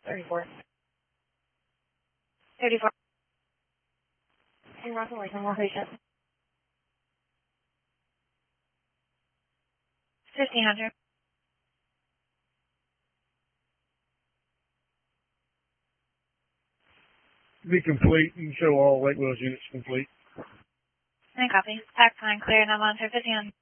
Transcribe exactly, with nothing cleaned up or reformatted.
thirty-four. thirty-four. Hey, Russell, like, one more patient. fifteen hundred. Be complete. You can show all Lake Wales units complete. And copy. Pack time clear, and I'm on for fifteen hundred.